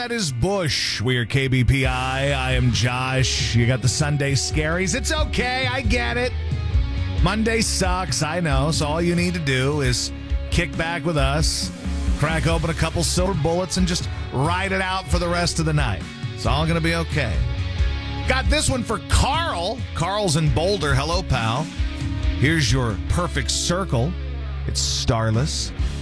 That is Bush. We are KBPI. I am Josh. You got the Sunday scaries. It's okay. I get it. Monday sucks. I know. So all you need to do is kick back with us, crack open a couple silver bullets, and just ride it out for the rest of the night. It's all going to be okay. Got this one for Carl. Carl's in Boulder. Hello, pal. Here's your perfect circle. It's starless.